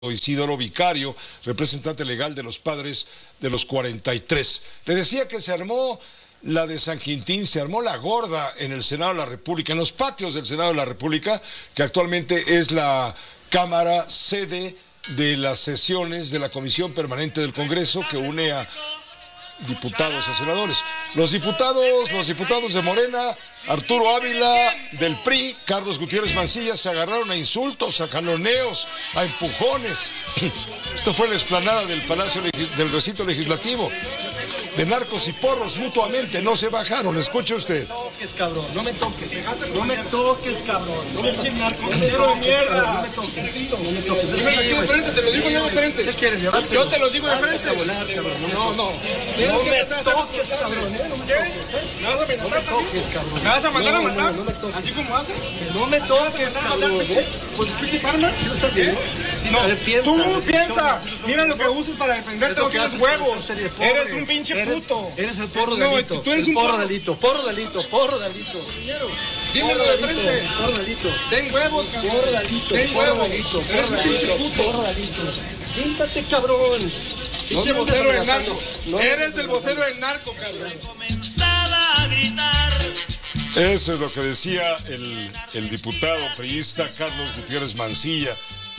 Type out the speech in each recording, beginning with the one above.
Isidoro Vicario, representante legal de los padres de los 43. Le decía que se armó la de San Quintín, se armó la gorda en el Senado de la República, en los patios del Senado de la República, que actualmente es la Cámara sede de las sesiones de la Comisión Permanente del Congreso, que une a diputados a senadores. Los diputados de Morena, Arturo Ávila del PRI, Carlos Gutiérrez Mancilla, se agarraron a insultos, a jaloneos, a empujones. Esto fue en la explanada del Palacio del Recinto Legislativo. De narcos y porros mutuamente, no se bajaron. Escuche usted. No me toques, cabrón, no me toques. No me toques, cabrón. No me toques, narcotero de mierda. No me toques. No me toques. Dímelo aquí de frente, te lo digo yo de frente. ¿Qué quieres llevar? Yo te lo digo de frente. No, no. No me toques, cabrón. ¿Me vas a amenazar también? ¿Me vas a mandar a matar? ¿Así como haces? No me toques, cabrón. ¿Con tus pinches armas? ¿Sí lo estás viendo? Tú piensas. Mira lo que usas para defenderte, no tienes huevos. Eres un pinche puto. Eres el porro de Alito. Tú eres un porro de Alito. Porro de Alito. Porro de Alito. Dímelo de frente. Porro de Alito. Ten huevos, cabrón. Porro de Alito. Ten Porro de huevos. Alito. Eres un pinche puto. Porro de Alito. Quítate, cabrón. No eres vocero del narco. Eres el vocero del narco, cabrón. Eso es lo que decía el diputado priista Carlos Gutiérrez Mancilla.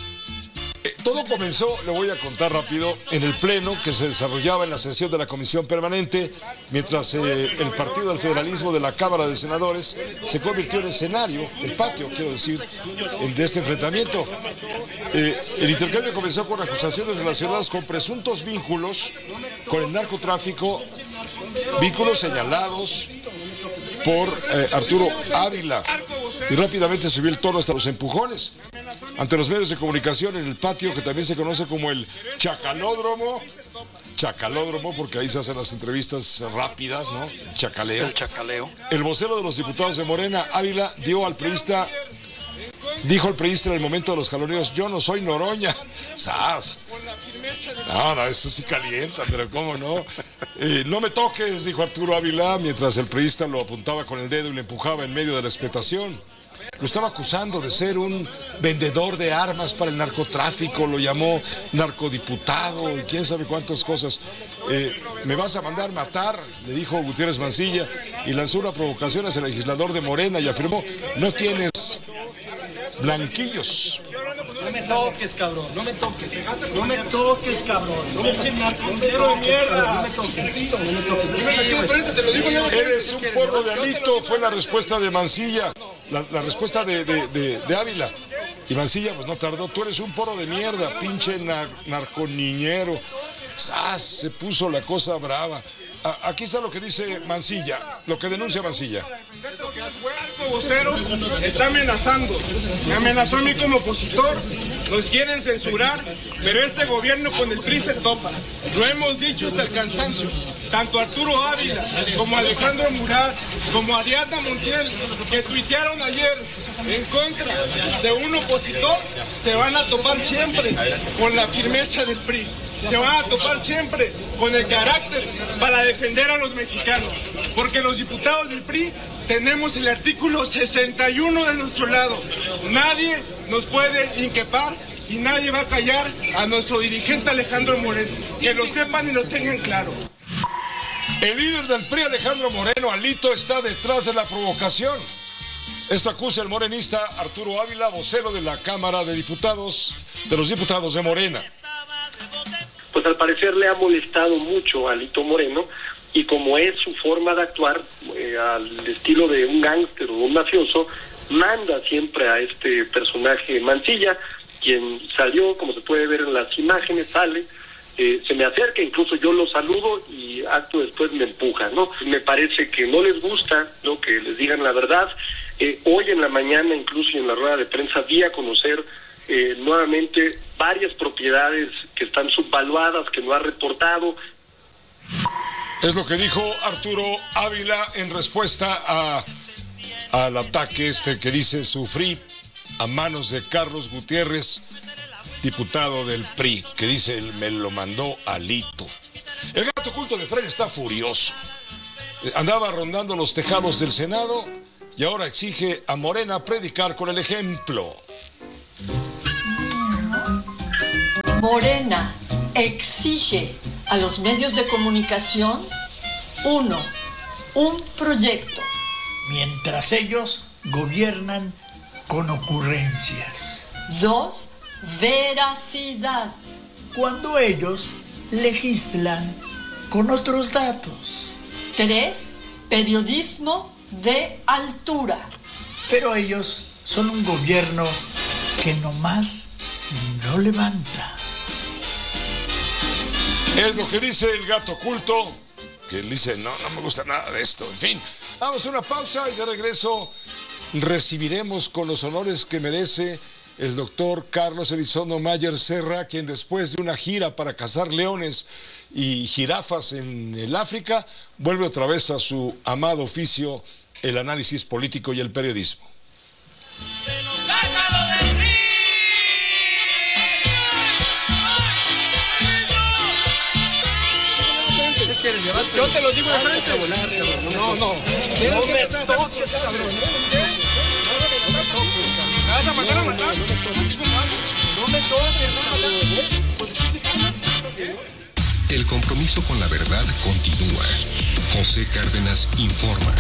Todo comenzó, le voy a contar rápido, en el pleno que se desarrollaba en la sesión de la Comisión Permanente, mientras el Partido del Federalismo de la Cámara de Senadores se convirtió en escenario, el patio, quiero decir, de este enfrentamiento. El intercambio comenzó con acusaciones relacionadas con presuntos vínculos con el narcotráfico, vínculos señalados por Arturo Ávila, y rápidamente subió el tono hasta los empujones ante los medios de comunicación en el patio, que también se conoce como el Chacalódromo, porque ahí se hacen las entrevistas rápidas, ¿no? Chacaleo. El chacaleo. El vocero de los diputados de Morena, Ávila, dijo al priista en el momento de los jaloneos: yo no soy Noroña. ¡Sas! No, eso sí calienta, pero cómo no. No me toques, dijo Arturo Ávila, mientras el priista lo apuntaba con el dedo y le empujaba en medio de la expectación. Lo estaba acusando de ser un vendedor de armas para el narcotráfico, lo llamó narcodiputado y quién sabe cuántas cosas. ¿Me vas a mandar matar?, le dijo Gutiérrez Mancilla, y lanzó una provocación hacia el legislador de Morena y afirmó: no tienes blanquillos. No me toques, cabrón. No me toques. No me toques, cabrón. No me toques, narcotero de mierda. No me toques. Dímelo aquí de frente, te lo digo yo de frente. Eres un porro de Alito, fue la respuesta de Mancilla, la respuesta de Ávila. Y Mancilla pues no tardó: tú eres un porro de mierda, pinche narconiñero. ¡Sas! Se puso la cosa brava. Aquí está lo que dice Mancilla, lo que denuncia Mancilla. El vocero está amenazando. Me amenazó a mí como opositor. Nos quieren censurar, pero este gobierno con el PRI se topa. Lo hemos dicho hasta el cansancio. Tanto Arturo Ávila como Alejandro Murat, como Ariadna Montiel, que tuitearon ayer en contra de un opositor, se van a topar siempre con la firmeza del PRI. Se van a topar siempre con el carácter para defender a los mexicanos, porque los diputados del PRI tenemos el artículo 61 de nuestro lado. Nadie nos puede inquepar y nadie va a callar a nuestro dirigente Alejandro Moreno. Que lo sepan y lo tengan claro. El líder del PRI, Alejandro Moreno, Alito, está detrás de la provocación. Esto acusa el morenista Arturo Ávila, vocero de la Cámara de Diputados, de los diputados de Morena. Pues al parecer le ha molestado mucho a Alito Moreno, y como es su forma de actuar, al estilo de un gángster o un mafioso, manda siempre a este personaje Mancilla, quien salió, como se puede ver en las imágenes, sale, se me acerca, incluso yo lo saludo y acto después me empuja, ¿no? Me parece que no les gusta, ¿no?, que les digan la verdad. Hoy en la mañana, incluso en la rueda de prensa, di a conocer nuevamente varias propiedades que están subvaluadas, que no ha reportado. Es lo que dijo Arturo Ávila en respuesta al ataque que dice sufrí a manos de Carlos Gutiérrez, diputado del PRI, que dice me lo mandó Alito. El gato oculto de Fred está furioso. Andaba rondando los tejados del Senado y ahora exige a Morena predicar con el ejemplo. Morena exige a los medios de comunicación, 1, un proyecto. Mientras ellos gobiernan con ocurrencias. 2, veracidad. Cuando ellos legislan con otros datos. 3, periodismo de altura. Pero ellos son un gobierno que nomás no levanta. Es lo que dice el gato oculto, que él dice, no me gusta nada de esto. En fin, vamos a una pausa y de regreso recibiremos con los honores que merece el doctor Carlos Elizondo Mayer Serra, quien después de una gira para cazar leones y jirafas en el África, vuelve otra vez a su amado oficio, el análisis político y el periodismo. Yo te lo digo de frente. No me toques, cabrón. ¿Me vas a mandar a matar? No me toques, El compromiso con la verdad continúa. José Cárdenas informa.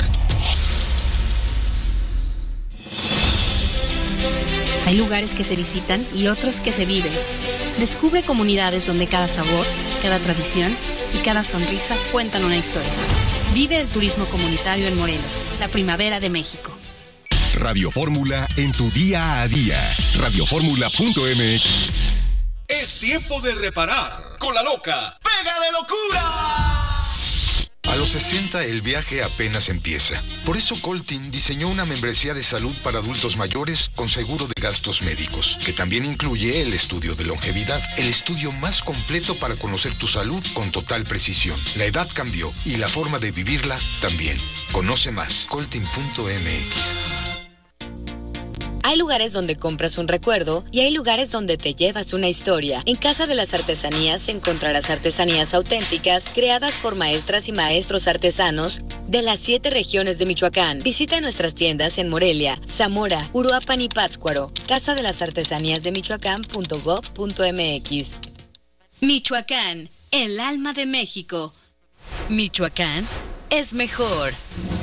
Hay lugares que se visitan y otros que se viven. Descubre comunidades donde cada sabor, cada tradición y cada sonrisa cuentan una historia. Vive el turismo comunitario en Morelos, la primavera de México. Radio Fórmula en tu día a día. Radioformula.mx. Es tiempo de reparar con la loca Pega de Locura. A los 60 el viaje apenas empieza. Por eso Coltin diseñó una membresía de salud para adultos mayores con seguro de gastos médicos, que también incluye el estudio de longevidad, el estudio más completo para conocer tu salud con total precisión. La edad cambió y la forma de vivirla también. Conoce más, coltin.mx. Hay lugares donde compras un recuerdo y hay lugares donde te llevas una historia. En Casa de las Artesanías encontrarás artesanías auténticas creadas por maestras y maestros artesanos de las 7 regiones de Michoacán. Visita nuestras tiendas en Morelia, Zamora, Uruapan y Pátzcuaro. Casa de las Artesanías de Michoacán.gov.mx. Michoacán, el alma de México. Michoacán es mejor.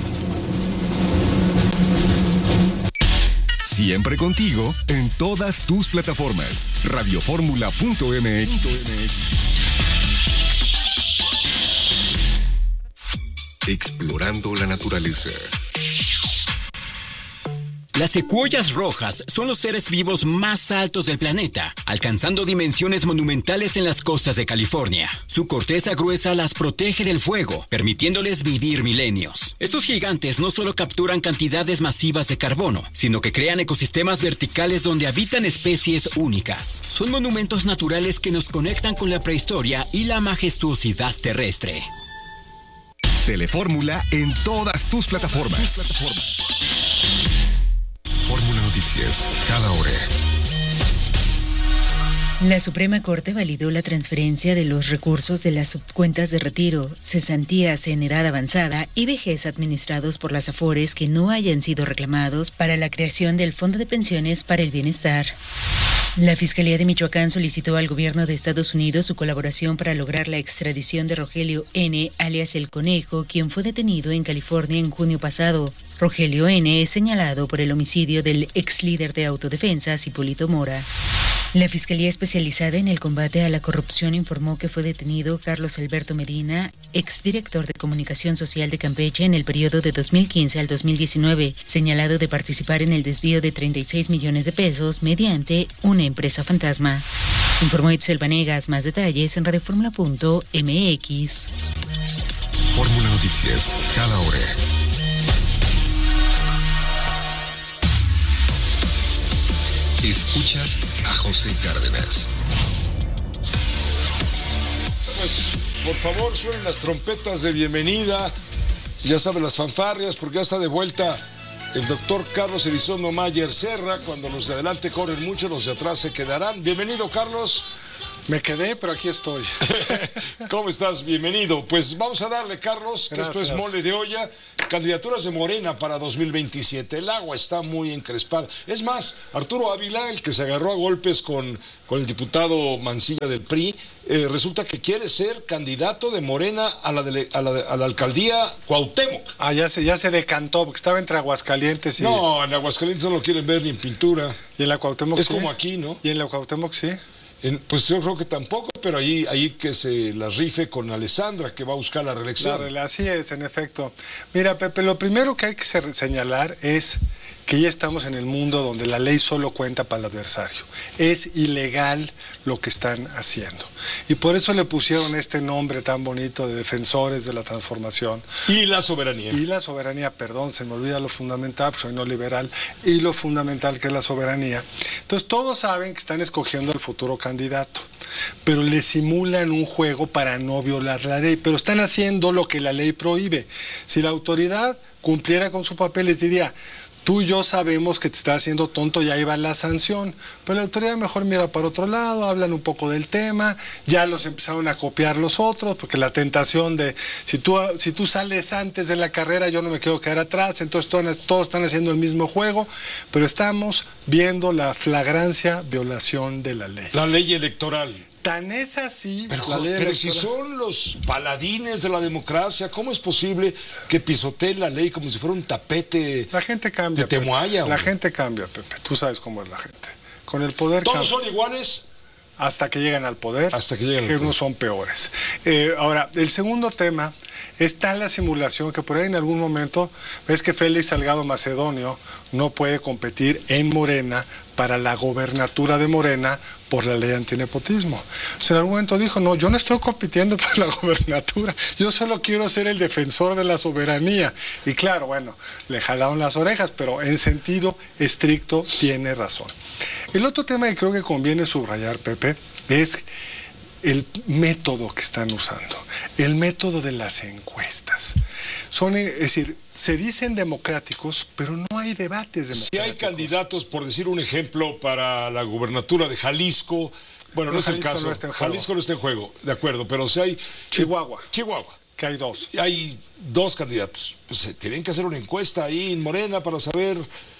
Siempre contigo en todas tus plataformas. Radioformula.mx. Explorando la naturaleza. Las secuoyas rojas son los seres vivos más altos del planeta, alcanzando dimensiones monumentales en las costas de California. Su corteza gruesa las protege del fuego, permitiéndoles vivir milenios. Estos gigantes no solo capturan cantidades masivas de carbono, sino que crean ecosistemas verticales donde habitan especies únicas. Son monumentos naturales que nos conectan con la prehistoria y la majestuosidad terrestre. Telefórmula en todas tus plataformas. Fórmula Noticias, cada hora. La Suprema Corte validó la transferencia de los recursos de las subcuentas de retiro, cesantías en edad avanzada y vejez administrados por las AFORES que no hayan sido reclamados para la creación del Fondo de Pensiones para el Bienestar. La Fiscalía de Michoacán solicitó al gobierno de Estados Unidos su colaboración para lograr la extradición de Rogelio N., alias El Conejo, quien fue detenido en California en junio pasado. Rogelio N. es señalado por el homicidio del ex líder de autodefensa, Hipólito Mora. La Fiscalía Especializada en el Combate a la Corrupción informó que fue detenido Carlos Alberto Medina, exdirector de Comunicación Social de Campeche en el periodo de 2015 al 2019, señalado de participar en el desvío de 36 millones de pesos mediante una empresa fantasma. Informó Itzel Vanegas. Más detalles en radioformula.mx. Fórmula Noticias, cada hora. Escuchas a José Cárdenas. Pues, por favor, suenen las trompetas de bienvenida. Ya saben, las fanfarrias, porque ya está de vuelta el doctor Carlos Elizondo Mayer Serra. Cuando los de adelante corren mucho, los de atrás se quedarán. Bienvenido, Carlos. Me quedé, pero aquí estoy. ¿Cómo estás? Bienvenido. Pues vamos a darle, Carlos, que Gracias. esto es mole de olla. Candidaturas de Morena para 2027. El agua está muy encrespada. Es más, Arturo Ávila, el que se agarró a golpes con el diputado Mancilla del PRI, resulta que quiere ser candidato de Morena a la alcaldía Cuauhtémoc. Ah, ya se decantó, porque estaba entre Aguascalientes y... No, en Aguascalientes no lo quieren ver ni en pintura. Y en la Cuauhtémoc Es sí. como aquí, ¿no? Y en la Cuauhtémoc sí. Pues yo creo que tampoco, pero ahí que se la rife con Alessandra, que va a buscar la reelección. Así es, en efecto. Mira, Pepe, lo primero que hay que señalar es que ya estamos en el mundo donde la ley solo cuenta para el adversario. Es ilegal lo que están haciendo. Y por eso le pusieron este nombre tan bonito de defensores de la transformación. Y la soberanía. Y la soberanía, perdón, se me olvida lo fundamental, porque soy no liberal, y lo fundamental que es la soberanía. Entonces todos saben que están escogiendo al futuro candidato, pero le simulan un juego para no violar la ley, pero están haciendo lo que la ley prohíbe. Si la autoridad cumpliera con su papel, les diría: tú y yo sabemos que te está haciendo tonto, ya iba la sanción. Pero la autoridad mejor mira para otro lado, hablan un poco del tema, ya los empezaron a copiar los otros, porque la tentación de, si tú sales antes de la carrera, yo no me quiero quedar atrás, entonces todos están haciendo el mismo juego, pero estamos viendo la flagrancia violación de la ley. La ley electoral. Tan es así. Pero si son los paladines de la democracia, ¿cómo es posible que pisoteen la ley como si fuera un tapete? La gente cambia. De Temoaya. La gente cambia, Pepe. Tú sabes cómo es la gente. Con el poder. ¿Todos son iguales? Hasta que llegan al poder. Hasta que llegan al poder. poder. Unos son peores. Ahora, el segundo tema está en la simulación que por ahí en algún momento ves que Félix Salgado Macedonio no puede competir en Morena para la gobernatura de Morena por la ley antinepotismo. O sea, en algún momento dijo: no, yo no estoy compitiendo por la gobernatura, yo solo quiero ser el defensor de la soberanía. Y claro, bueno, le jalaron las orejas, pero en sentido estricto tiene razón. El otro tema que creo que conviene subrayar, Pepe, es el método que están usando, el método de las encuestas. Es decir, se dicen democráticos, pero no hay debates democráticos. Si hay candidatos, por decir un ejemplo, para la gubernatura de Jalisco, bueno, no es el caso. Jalisco no está en juego, de acuerdo, pero si hay... Chihuahua. Que hay dos. Hay dos candidatos. Pues tienen que hacer una encuesta ahí en Morena para saber...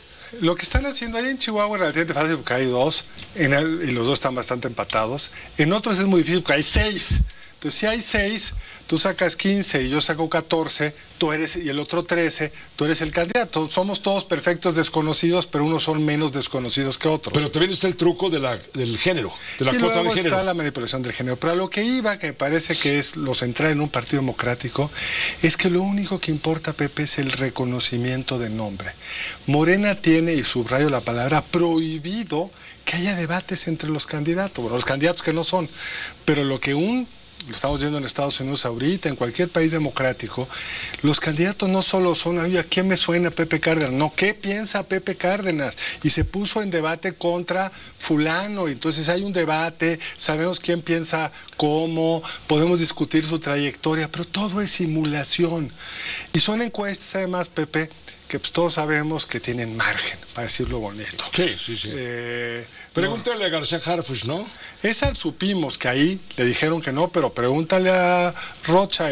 Lo que están haciendo ahí en Chihuahua es relativamente fácil porque hay dos, y los dos están bastante empatados. En otros es muy difícil porque hay 6. Entonces, si hay 6, tú sacas 15 y yo saco 14, y el otro 13, tú eres el candidato. Somos todos perfectos desconocidos, pero unos son menos desconocidos que otros. Pero también está el truco del género, de la cuota de género. Está la manipulación del género. Pero a lo que iba, que me parece que es lo central en un partido democrático, es que lo único que importa, Pepe, es el reconocimiento de nombre. Morena tiene, y subrayo la palabra, prohibido que haya debates entre los candidatos. Bueno, los candidatos que no son, pero lo estamos viendo en Estados Unidos ahorita, en cualquier país democrático, los candidatos no solo son: oye, ¿a quién me suena Pepe Cárdenas? No, ¿qué piensa Pepe Cárdenas? Y se puso en debate contra fulano, y entonces hay un debate, sabemos quién piensa cómo, podemos discutir su trayectoria, pero todo es simulación. Y son encuestas, además, Pepe, que pues todos sabemos que tienen margen, para decirlo bonito. Sí. Pregúntale a García Harfuch, ¿no? Esa supimos que ahí le dijeron que no, pero pregúntale a Rocha,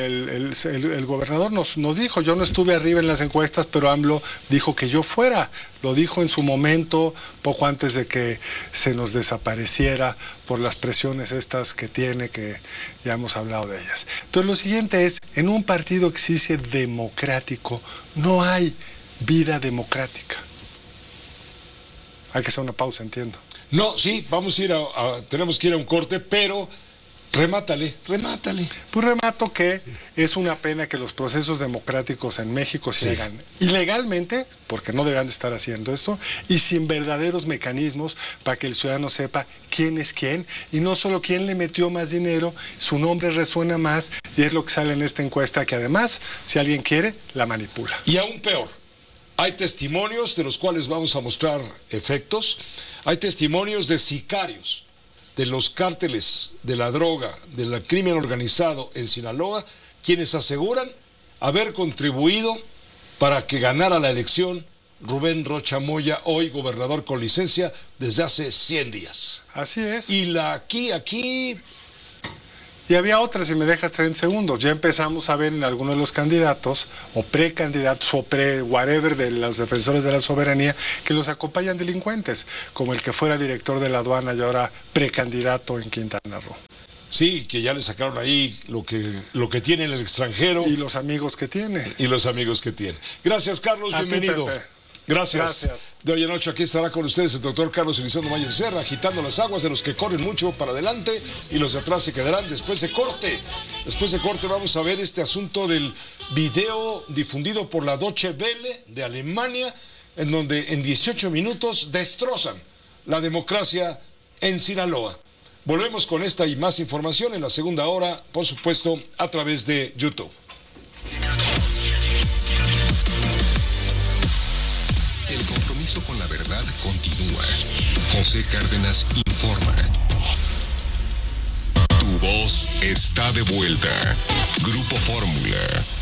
el gobernador nos dijo: yo no estuve arriba en las encuestas, pero AMLO dijo que yo fuera. Lo dijo en su momento, poco antes de que se nos desapareciera por las presiones estas que tiene, que ya hemos hablado de ellas. Entonces, lo siguiente es: en un partido que se dice democrático, no hay vida democrática. Hay que hacer una pausa, entiendo. No, sí, vamos a ir tenemos que ir a un corte, pero remátale. Pues remato que es una pena que los procesos democráticos en México se hagan ilegalmente, porque no deberían de estar haciendo esto, y sin verdaderos mecanismos para que el ciudadano sepa quién es quién, y no solo quién le metió más dinero, su nombre resuena más, y es lo que sale en esta encuesta, que además, si alguien quiere, la manipula. Y aún peor, hay testimonios de los cuales vamos a mostrar efectos. Hay testimonios de sicarios de los cárteles de la droga, del crimen organizado en Sinaloa, quienes aseguran haber contribuido para que ganara la elección Rubén Rocha Moya, hoy gobernador con licencia desde hace 100 días. Así es. Y aquí... Y había otras, si me dejas 30 segundos. Ya empezamos a ver en algunos de los candidatos, o precandidatos, o whatever de los defensores de la soberanía, que los acompañan delincuentes, como el que fuera director de la aduana y ahora precandidato en Quintana Roo. Sí, que ya le sacaron ahí lo que tiene en el extranjero. Y los amigos que tiene. Gracias, Carlos, bienvenido. Ti, Pepe. Gracias. De hoy en noche aquí estará con ustedes el doctor Carlos Elizondo Mayer Serra, agitando las aguas de los que corren mucho para adelante y los de atrás se quedarán después de corte. Después de corte vamos a ver este asunto del video difundido por la Deutsche Welle de Alemania, en donde en 18 minutos destrozan la democracia en Sinaloa. Volvemos con esta y más información en la segunda hora, por supuesto, a través de YouTube. El compromiso con la verdad continúa. José Cárdenas informa. Tu voz está de vuelta. Grupo Fórmula.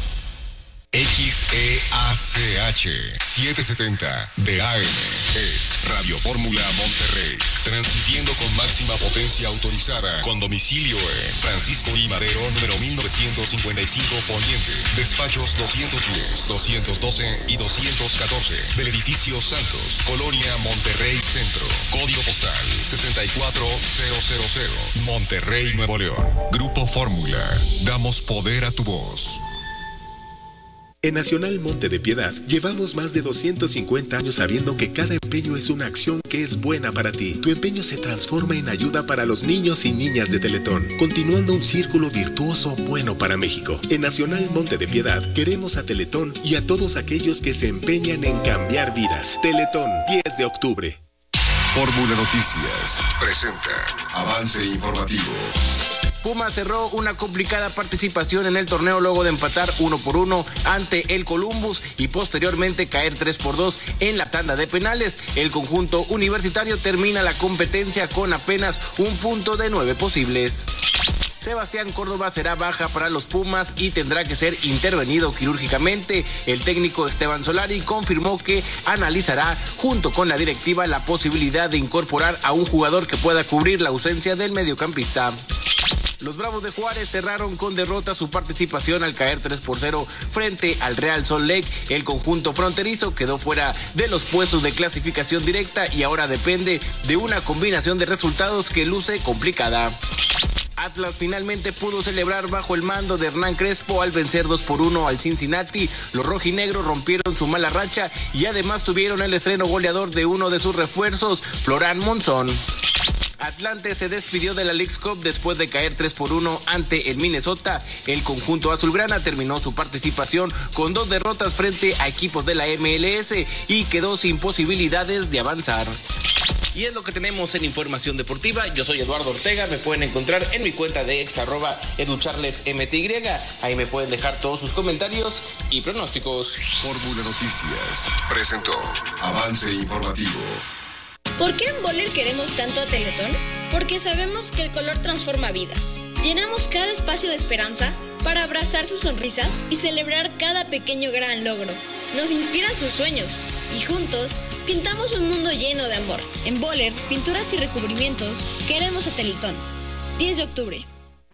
XEACH 770 de AM es Radio Fórmula Monterrey, transmitiendo con máxima potencia autorizada, con domicilio en Francisco I. Madero, número 1955 Poniente, despachos 210, 212 y 214 del edificio Santos, Colonia Monterrey Centro, código postal 64000, Monterrey, Nuevo León. Grupo Fórmula, damos poder a tu voz. En Nacional Monte de Piedad llevamos más de 250 años sabiendo que cada empeño es una acción que es buena para ti. Tu empeño se transforma en ayuda para los niños y niñas de Teletón, continuando un círculo virtuoso bueno para México. En Nacional Monte de Piedad queremos a Teletón y a todos aquellos que se empeñan en cambiar vidas. Teletón, 10 de octubre. Fórmula Noticias presenta Avance Informativo. Pumas cerró una complicada participación en el torneo luego de empatar 1-1 ante el Columbus y posteriormente caer 3-2 en la tanda de penales. El conjunto universitario termina la competencia con apenas un punto de 9 posibles. Sebastián Córdoba será baja para los Pumas y tendrá que ser intervenido quirúrgicamente. El técnico Esteban Solari confirmó que analizará junto con la directiva la posibilidad de incorporar a un jugador que pueda cubrir la ausencia del mediocampista. Los Bravos de Juárez cerraron con derrota su participación al caer 3-0 frente al Real Salt Lake. El conjunto fronterizo quedó fuera de los puestos de clasificación directa y ahora depende de una combinación de resultados que luce complicada. Atlas finalmente pudo celebrar bajo el mando de Hernán Crespo al vencer 2-1 al Cincinnati. Los rojinegros rompieron su mala racha y además tuvieron el estreno goleador de uno de sus refuerzos, Florán Monzón. Atlante se despidió de la Leagues Cup después de caer 3-1 ante el Minnesota. El conjunto azulgrana terminó su participación con 2 derrotas frente a equipos de la MLS y quedó sin posibilidades de avanzar. Y es lo que tenemos en Información Deportiva. Yo soy Eduardo Ortega, me pueden encontrar en mi cuenta de @educharlesmty. Ahí me pueden dejar todos sus comentarios y pronósticos. Fórmula Noticias presentó Avance Informativo. ¿Por qué en Boller queremos tanto a Teletón? Porque sabemos que el color transforma vidas. Llenamos cada espacio de esperanza para abrazar sus sonrisas y celebrar cada pequeño gran logro. Nos inspiran sus sueños y juntos pintamos un mundo lleno de amor. En Boller, pinturas y recubrimientos, queremos a Teletón. 10 de octubre.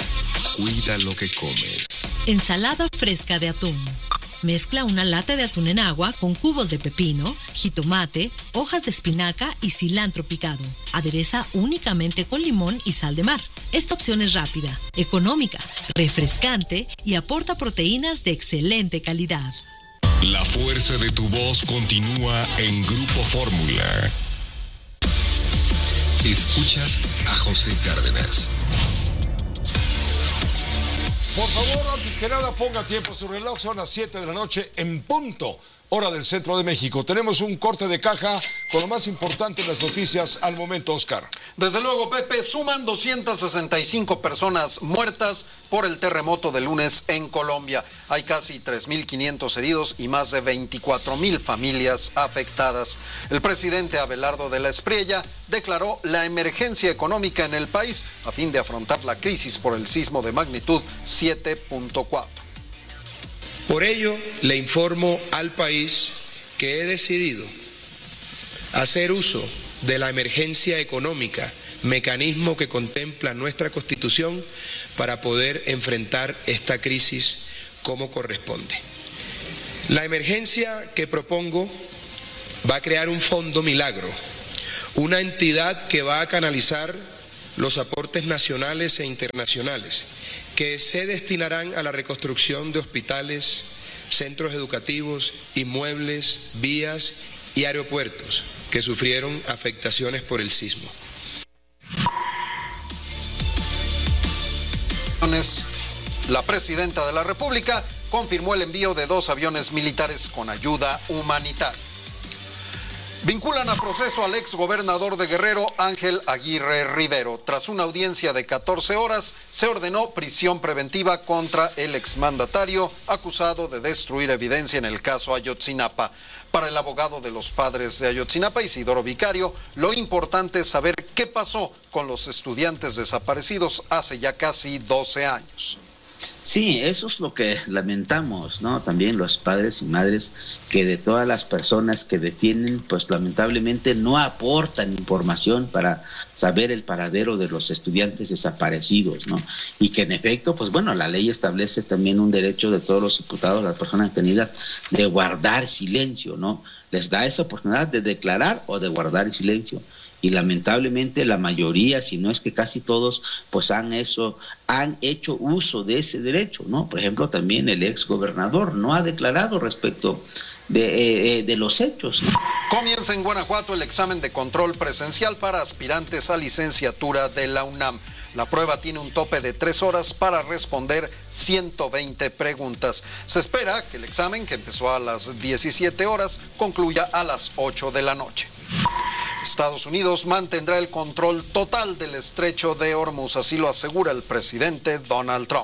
Cuida lo que comes. Ensalada fresca de atún. Mezcla una lata de atún en agua con cubos de pepino, jitomate, hojas de espinaca y cilantro picado. Adereza únicamente con limón y sal de mar. Esta opción es rápida, económica, refrescante y aporta proteínas de excelente calidad. La fuerza de tu voz continúa en Grupo Fórmula. Escuchas a José Cárdenas. Por favor, antes que nada, ponga tiempo su reloj. Son las 7 de la noche en punto, hora del centro de México. Tenemos un corte de caja con lo más importante en las noticias al momento, Oscar. Desde luego, Pepe, suman 265 personas muertas por el terremoto de lunes en Colombia. Hay casi 3.500 heridos y más de 24.000 familias afectadas. El presidente Abelardo de la Espriella declaró la emergencia económica en el país a fin de afrontar la crisis por el sismo de magnitud 7.4. Por ello, le informo al país que he decidido hacer uso de la emergencia económica, mecanismo que contempla nuestra Constitución, para poder enfrentar esta crisis como corresponde. La emergencia que propongo va a crear un fondo milagro, una entidad que va a canalizar los aportes nacionales e internacionales, que se destinarán a la reconstrucción de hospitales, centros educativos, inmuebles, vías y aeropuertos que sufrieron afectaciones por el sismo. La presidenta de la República confirmó el envío de 2 aviones militares con ayuda humanitaria. Vinculan a proceso al exgobernador de Guerrero, Ángel Aguirre Rivero. Tras una audiencia de 14 horas, se ordenó prisión preventiva contra el exmandatario acusado de destruir evidencia en el caso Ayotzinapa. Para el abogado de los padres de Ayotzinapa, Isidoro Vicario, lo importante es saber qué pasó con los estudiantes desaparecidos hace ya casi 12 años. Sí, eso es lo que lamentamos, ¿no? También los padres y madres, que de todas las personas que detienen, pues lamentablemente no aportan información para saber el paradero de los estudiantes desaparecidos, ¿no? Y que en efecto, pues bueno, la ley establece también un derecho de todos los imputados, las personas detenidas, de guardar silencio, ¿no? Les da esa oportunidad de declarar o de guardar silencio. Y lamentablemente la mayoría, si no es que casi todos, pues han hecho uso de ese derecho, ¿no? Por ejemplo, también el ex gobernador no ha declarado respecto de los hechos, ¿no? Comienza en Guanajuato el examen de control presencial para aspirantes a licenciatura de la UNAM. La prueba tiene un tope de 3 horas para responder 120 preguntas. Se espera que el examen, que empezó a las 17 horas, concluya a las 8 de la noche. Estados Unidos mantendrá el control total del estrecho de Hormuz, así lo asegura el presidente Donald Trump.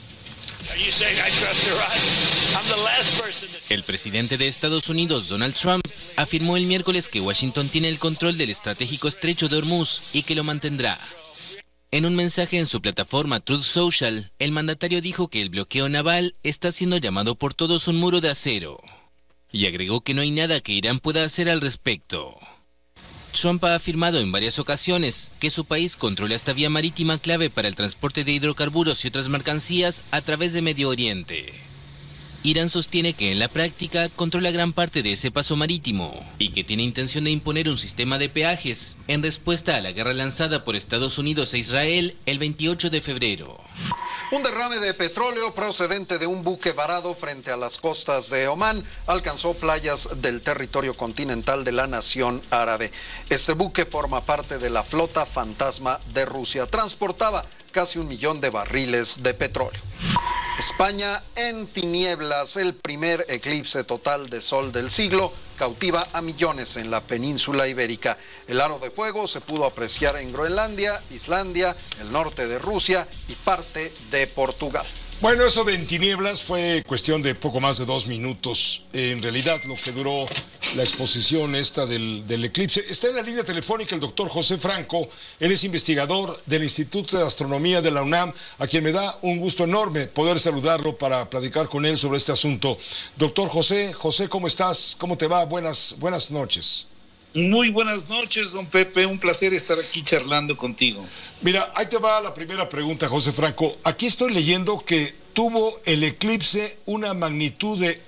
El presidente de Estados Unidos, Donald Trump, afirmó el miércoles que Washington tiene el control del estratégico estrecho de Hormuz y que lo mantendrá. En un mensaje en su plataforma Truth Social, el mandatario dijo que el bloqueo naval está siendo llamado por todos un muro de acero, y agregó que no hay nada que Irán pueda hacer al respecto. Trump ha afirmado en varias ocasiones que su país controla esta vía marítima clave para el transporte de hidrocarburos y otras mercancías a través de Medio Oriente. Irán sostiene que en la práctica controla gran parte de ese paso marítimo y que tiene intención de imponer un sistema de peajes en respuesta a la guerra lanzada por Estados Unidos e Israel el 28 de febrero. Un derrame de petróleo procedente de un buque varado frente a las costas de Omán alcanzó playas del territorio continental de la nación árabe. Este buque forma parte de la flota fantasma de Rusia. Transportaba casi 1 millón de barriles de petróleo. España en tinieblas, el primer eclipse total de sol del siglo, cautiva a millones en la península ibérica. El aro de fuego se pudo apreciar en Groenlandia, Islandia, el norte de Rusia y parte de Portugal. Bueno, eso de en tinieblas fue cuestión de poco más de 2 minutos. En realidad, lo que duró la exposición esta del eclipse. Está en la línea telefónica el doctor José Franco. Él es investigador del Instituto de Astronomía de la UNAM, a quien me da un gusto enorme poder saludarlo para platicar con él sobre este asunto. Doctor José, ¿cómo estás? ¿Cómo te va? Buenas noches. Muy buenas noches, don Pepe. Un placer estar aquí charlando contigo. Mira, ahí te va la primera pregunta, José Franco. Aquí estoy leyendo que tuvo el eclipse una magnitud de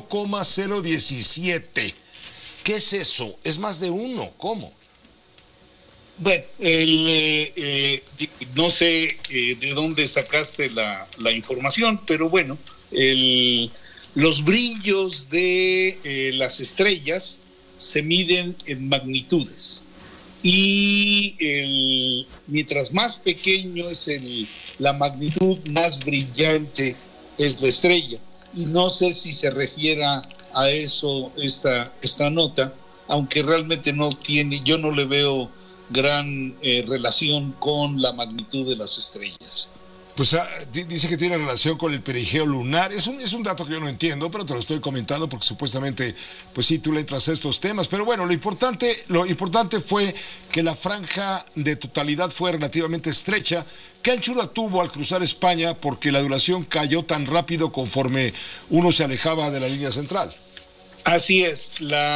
1,017. ¿Qué es eso? Es más de 1. ¿Cómo? Bueno, no sé de dónde sacaste la información, pero bueno, los brillos de las estrellas se miden en magnitudes y mientras más pequeño es la magnitud, más brillante es la estrella. Y no sé si se refiera a eso esta nota, aunque realmente yo no le veo gran relación con la magnitud de las estrellas. Pues dice que tiene relación con el perigeo lunar. Es un dato que yo no entiendo, pero te lo estoy comentando porque supuestamente, pues sí, tú le entras a estos temas. Pero bueno, lo importante fue que la franja de totalidad fue relativamente estrecha. ¿Qué anchura tuvo al cruzar España? Porque la duración cayó tan rápido conforme uno se alejaba de la línea central. Así es.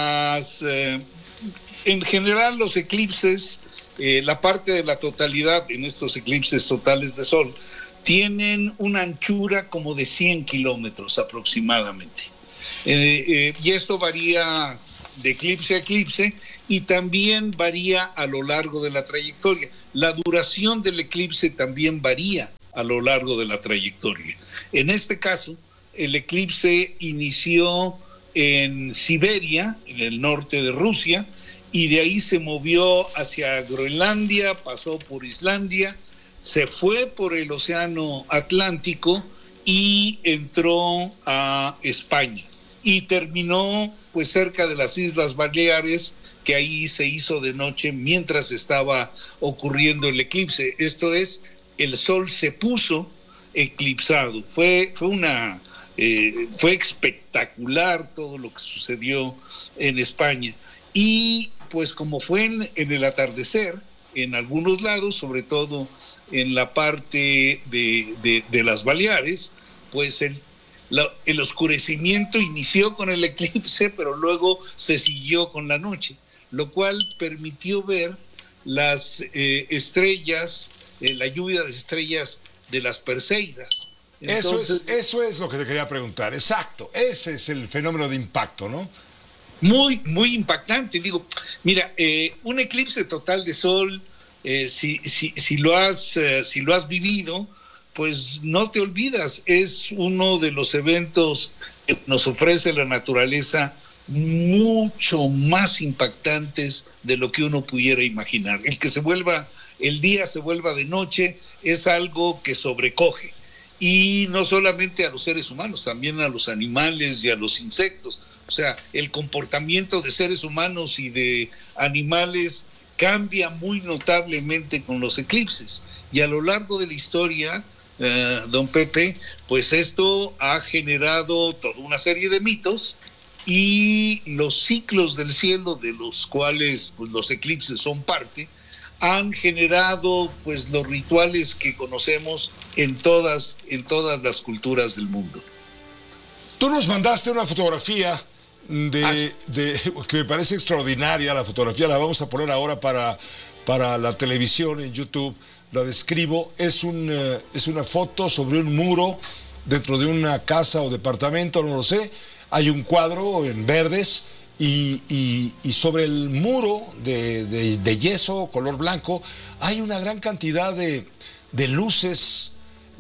En general los eclipses, la parte de la totalidad en estos eclipses totales de sol, tienen una anchura como de 100 kilómetros aproximadamente. Y esto varía de eclipse a eclipse y también varía a lo largo de la trayectoria. La duración del eclipse también varía a lo largo de la trayectoria. En este caso, el eclipse inició en Siberia, en el norte de Rusia, y de ahí se movió hacia Groenlandia, pasó por Islandia, se fue por el Océano Atlántico y entró a España. Y terminó pues cerca de las Islas Baleares, que ahí se hizo de noche mientras estaba ocurriendo el eclipse. Esto es, el sol se puso eclipsado. Fue espectacular todo lo que sucedió en España. Y pues como fue en el atardecer, en algunos lados, sobre todo en la parte de las Baleares, pues el oscurecimiento inició con el eclipse, pero luego se siguió con la noche, lo cual permitió ver las estrellas, la lluvia de estrellas de las Perseidas. Entonces, eso es lo que te quería preguntar, exacto, ese es el fenómeno de impacto, ¿no? Muy, muy impactante. Digo, mira, un eclipse total de sol, si lo has vivido, pues no te olvidas, es uno de los eventos que nos ofrece la naturaleza mucho más impactantes de lo que uno pudiera imaginar. El día se vuelva de noche es algo que sobrecoge, y no solamente a los seres humanos, también a los animales y a los insectos. O sea, el comportamiento de seres humanos y de animales cambia muy notablemente con los eclipses. Y a lo largo de la historia, don Pepe, pues esto ha generado toda una serie de mitos, y los ciclos del cielo, de los cuales pues, los eclipses son parte, han generado pues los rituales que conocemos en todas las culturas del mundo. Tú nos mandaste una fotografía que me parece extraordinaria. La fotografía la vamos a poner ahora para la televisión en YouTube. La describo, es una foto sobre un muro dentro de una casa o departamento, no lo sé. Hay un cuadro en verdes y sobre el muro de yeso color blanco hay una gran cantidad de luces,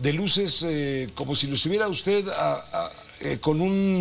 como si lo estuviera usted con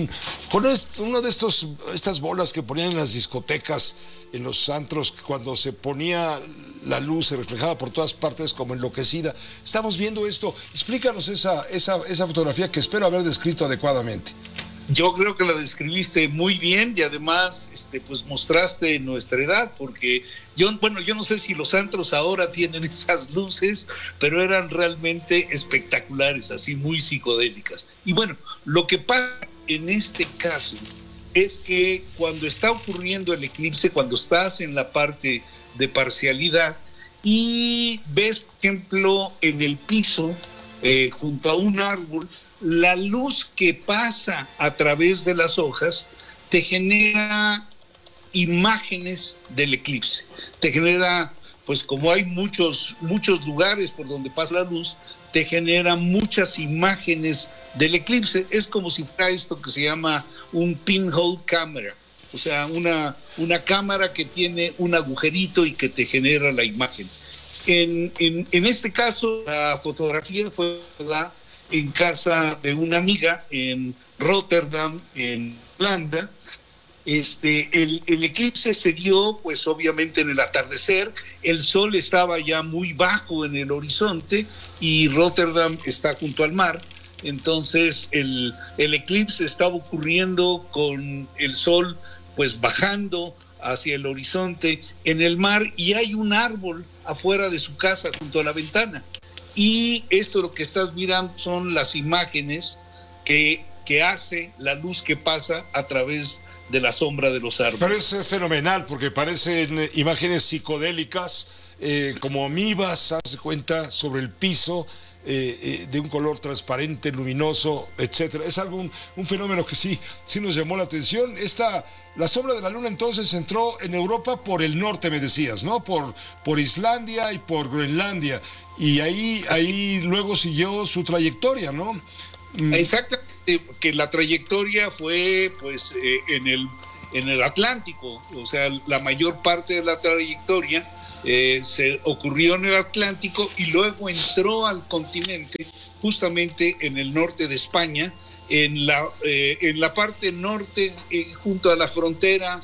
uno de estas bolas que ponían en las discotecas, en los antros, cuando se ponía la luz, se reflejaba por todas partes como enloquecida. Estamos viendo esto. Explícanos esa fotografía que espero haber descrito adecuadamente. Yo creo que la describiste muy bien, y además pues mostraste nuestra edad, porque yo no sé si los antros ahora tienen esas luces, pero eran realmente espectaculares, así muy psicodélicas. Y bueno, lo que pasa en este caso es que cuando está ocurriendo el eclipse, cuando estás en la parte de parcialidad y ves, por ejemplo, en el piso, junto a un árbol, la luz que pasa a través de las hojas te genera imágenes del eclipse. Te genera, pues como hay muchos lugares por donde pasa la luz, te genera muchas imágenes del eclipse. Es como si fuera esto que se llama un pinhole camera, o sea, una cámara que tiene un agujerito y que te genera la imagen. En este caso, la fotografía fue en casa de una amiga en Rotterdam, en Holanda. El eclipse se dio, pues obviamente en el atardecer. El sol estaba ya muy bajo en el horizonte y Rotterdam está junto al mar. Entonces el eclipse estaba ocurriendo con el sol pues bajando hacia el horizonte en el mar, y hay un árbol afuera de su casa junto a la ventana. Y esto lo que estás mirando son las imágenes que hace la luz que pasa a través de la sombra de los árboles. Pero es fenomenal, porque parecen imágenes psicodélicas, como amibas, haz de cuenta, sobre el piso, de un color transparente, luminoso, etcétera. Es algo, un fenómeno que sí nos llamó la atención. La sombra de la luna entonces entró en Europa por el norte, me decías, ¿no? Por Islandia y por Groenlandia. Y ahí luego siguió su trayectoria, ¿no? Exactamente, que la trayectoria fue pues en el Atlántico, o sea, la mayor parte de la trayectoria se ocurrió en el Atlántico y luego entró al continente justamente en el norte de España, en la parte norte, junto a la frontera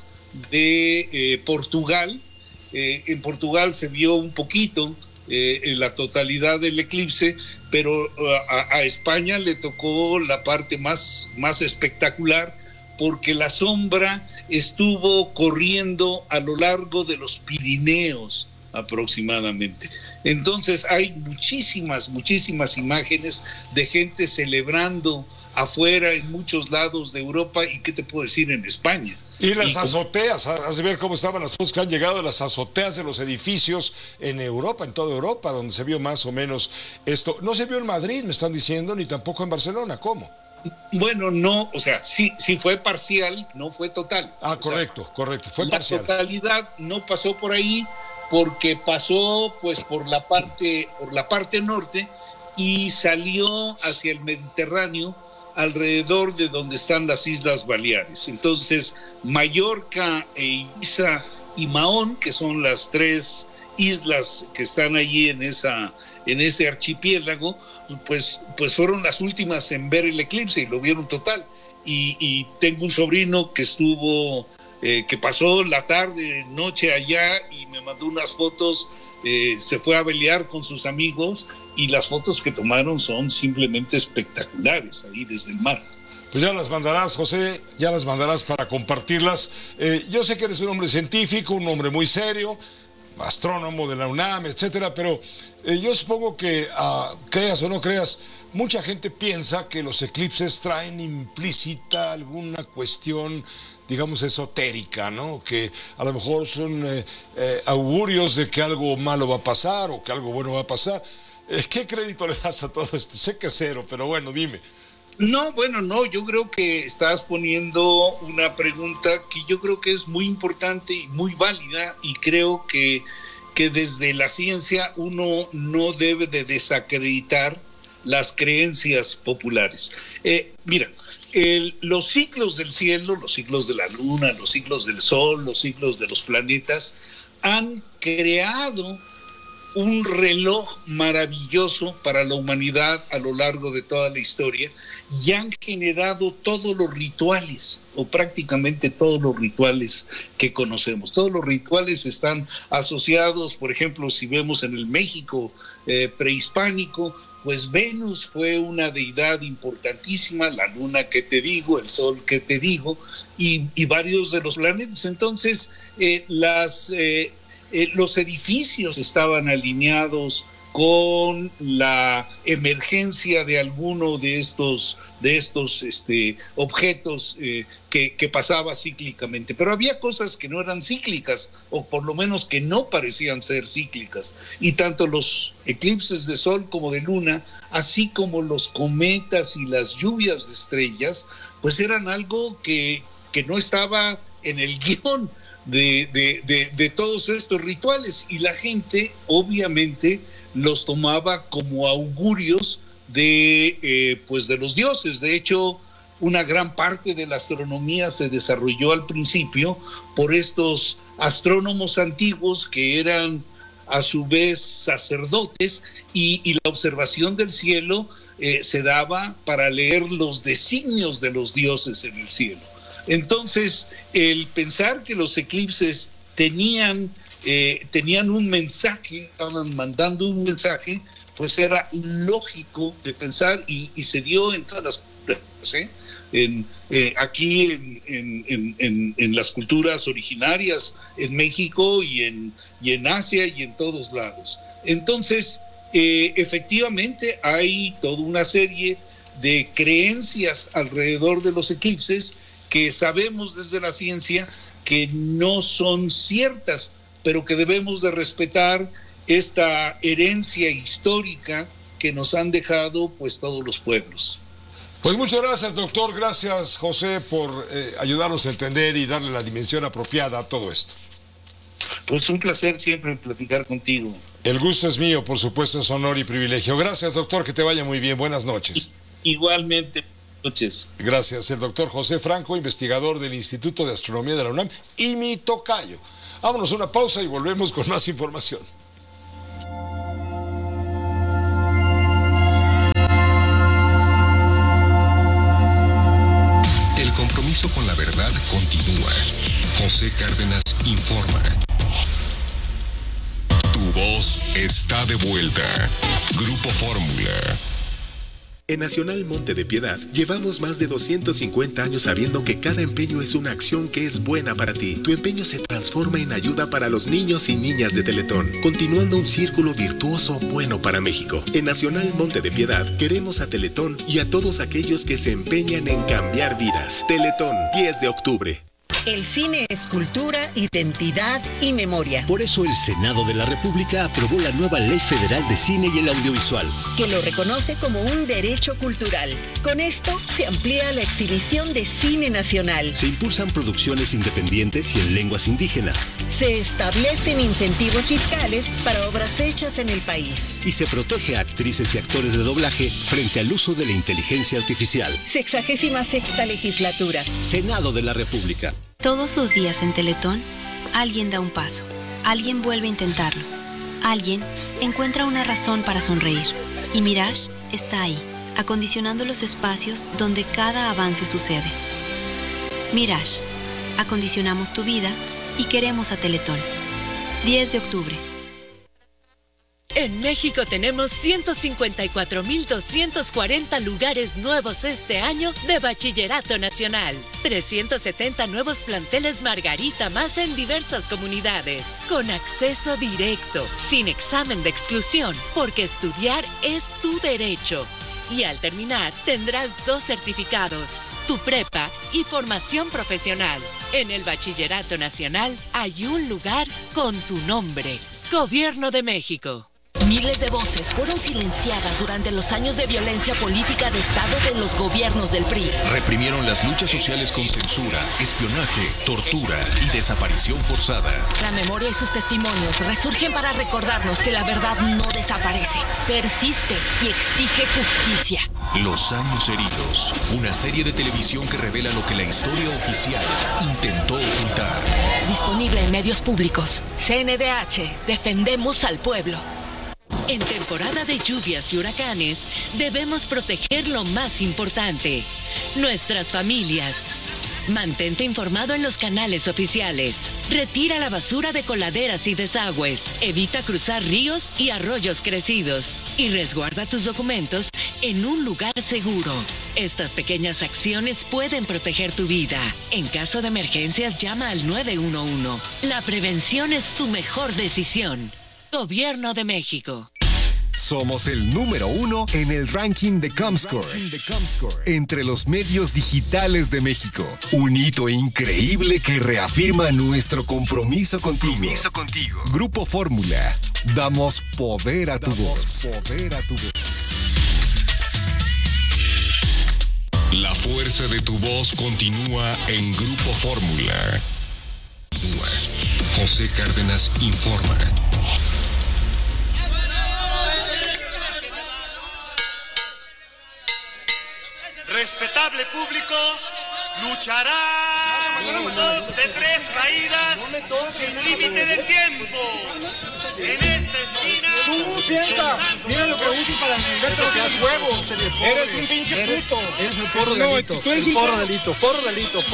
de Portugal. En Portugal se vio un poquito en la totalidad del eclipse, pero a España le tocó la parte más espectacular, porque la sombra estuvo corriendo a lo largo de los Pirineos aproximadamente. Entonces hay muchísimas imágenes de gente celebrando afuera en muchos lados de Europa, y qué te puedo decir, en España. Y las azoteas, has de ver cómo estaban las fotos que han llegado de las azoteas de los edificios en Europa, en toda Europa, donde se vio más o menos esto. No se vio en Madrid, me están diciendo, ni tampoco en Barcelona. ¿Cómo? Bueno, no, o sea, sí fue parcial, no fue total. Correcto, fue parcial. La totalidad no pasó por ahí, porque pasó pues por la parte norte y salió hacia el Mediterráneo, alrededor de donde están las Islas Baleares. Entonces, Mallorca, Ibiza y Mahón, que son las tres islas que están allí en ese archipiélago, pues fueron las últimas en ver el eclipse y lo vieron total. Y tengo un sobrino que que pasó la tarde, noche allá, y me mandó unas fotos. Se fue a velear con sus amigos y las fotos que tomaron son simplemente espectaculares ahí desde el mar. Pues ya las mandarás, José, ya las mandarás para compartirlas. Yo sé que eres un hombre científico, un hombre muy serio, astrónomo de la UNAM, etcétera, pero yo supongo que, creas o no creas, mucha gente piensa que los eclipses traen implícita alguna cuestión, digamos, esotérica, ¿no? Que a lo mejor son augurios de que algo malo va a pasar o que algo bueno va a pasar. ¿Qué crédito le das a todo esto? Sé que es cero, pero bueno, dime. No, yo creo que estás poniendo una pregunta que yo creo que es muy importante y muy válida, y creo que desde la ciencia uno no debe de desacreditar las creencias populares. Mira, los ciclos del cielo, los ciclos de la luna, los ciclos del sol, los ciclos de los planetas han creado un reloj maravilloso para la humanidad a lo largo de toda la historia, y han generado todos los rituales, o prácticamente todos los rituales que conocemos. Todos los rituales están asociados, por ejemplo, si vemos en el México prehispánico, pues Venus fue una deidad importantísima, la luna que te digo, el sol que te digo, y varios de los planetas. Entonces, los edificios estaban alineados con la emergencia de alguno de estos objetos que pasaba cíclicamente. Pero había cosas que no eran cíclicas, o por lo menos que no parecían ser cíclicas. Y tanto los eclipses de sol como de luna, así como los cometas y las lluvias de estrellas, pues eran algo que no estaba en el guión de todos estos rituales, y la gente obviamente los tomaba como augurios de los dioses. De hecho, una gran parte de la astronomía se desarrolló al principio por estos astrónomos antiguos que eran a su vez sacerdotes, y la observación del cielo se daba para leer los designios de los dioses en el cielo. Entonces, el pensar que los eclipses tenían un mensaje, estaban mandando un mensaje, pues era lógico de pensar, y se dio en todas las culturas, aquí en las culturas originarias, en México y en Asia y en todos lados. Entonces, efectivamente hay toda una serie de creencias alrededor de los eclipses que sabemos desde la ciencia que no son ciertas, pero que debemos de respetar esta herencia histórica que nos han dejado pues todos los pueblos. Pues muchas gracias, doctor. Gracias, José, por ayudarnos a entender y darle la dimensión apropiada a todo esto. Pues un placer siempre platicar contigo. El gusto es mío, por supuesto, es honor y privilegio. Gracias, doctor, que te vaya muy bien. Buenas noches. Igualmente, noches. Gracias, el doctor José Franco, investigador del Instituto de Astronomía de la UNAM y mi tocayo. Vámonos a una pausa y volvemos con más información. El compromiso con la verdad continúa. José Cárdenas informa. Tu voz está de vuelta. Grupo Fórmula. En Nacional Monte de Piedad llevamos más de 250 años sabiendo que cada empeño es una acción que es buena para ti. Tu empeño se transforma en ayuda para los niños y niñas de Teletón, continuando un círculo virtuoso bueno para México. En Nacional Monte de Piedad queremos a Teletón y a todos aquellos que se empeñan en cambiar vidas. Teletón, 10 de octubre. El cine es cultura, identidad y memoria. Por eso el Senado de la República aprobó la nueva Ley Federal de Cine y el Audiovisual, que lo reconoce como un derecho cultural. Con esto se amplía la exhibición de cine nacional. Se impulsan producciones independientes y en lenguas indígenas. Se establecen incentivos fiscales para obras hechas en el país. Y se protege a actrices y actores de doblaje frente al uso de la inteligencia artificial. 66ª legislatura. Senado de la República. Todos los días en Teletón, alguien da un paso, alguien vuelve a intentarlo, alguien encuentra una razón para sonreír. Y Mirage está ahí, acondicionando los espacios donde cada avance sucede. Mirage, acondicionamos tu vida y queremos a Teletón. 10 de octubre. En México tenemos 154.240 lugares nuevos este año de Bachillerato Nacional. 370 nuevos planteles Margarita más en diversas comunidades. Con acceso directo, sin examen de exclusión, porque estudiar es tu derecho. Y al terminar tendrás 2 certificados, tu prepa y formación profesional. En el Bachillerato Nacional hay un lugar con tu nombre. Gobierno de México. Miles de voces fueron silenciadas durante los años de violencia política de Estado de los gobiernos del PRI. Reprimieron las luchas sociales con censura, espionaje, tortura y desaparición forzada. La memoria y sus testimonios resurgen para recordarnos que la verdad no desaparece, persiste y exige justicia. Los años heridos, una serie de televisión que revela lo que la historia oficial intentó ocultar. Disponible en medios públicos. CNDH, defendemos al pueblo. En temporada de lluvias y huracanes, debemos proteger lo más importante, nuestras familias. Mantente informado en los canales oficiales. Retira la basura de coladeras y desagües. Evita cruzar ríos y arroyos crecidos. Y resguarda tus documentos en un lugar seguro. Estas pequeñas acciones pueden proteger tu vida. En caso de emergencias, llama al 911. La prevención es tu mejor decisión. Gobierno de México. Somos el número 1 en el ranking de Comscore entre los medios digitales de México. Un hito increíble que reafirma nuestro compromiso contigo. Grupo Fórmula. Damos poder a tu voz. La fuerza de tu voz continúa en Grupo Fórmula. José Cárdenas informa. Respetable público, luchará 2 de 3 caídas sin límite de tiempo. En esta esquina, mira lo que uso para venderte los huevos. Eres un pinche puto. Eres el porro de Alito. Porro de Alito.